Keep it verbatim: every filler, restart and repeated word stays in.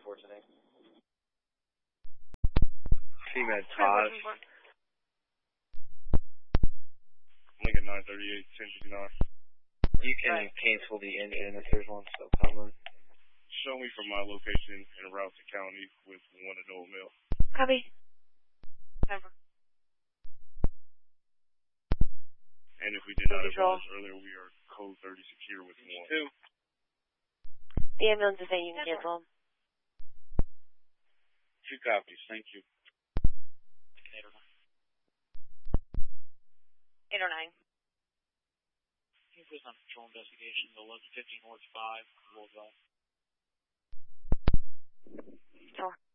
for today? T-Med Todd. Lincoln nine thirty-eight, ten fifty-nine. You can right. cancel the engine if there's one still coming. Show me from my location in Rouse's County with one adult male. Copy. Never. And if we did not advise earlier, we are code thirty secure with one. Two. The ambulance is saying you can cancel them. Two copies, thank you. eight oh nine. Can you please on patrol investigation, eleven fifty North five, Roll Drive. Sure.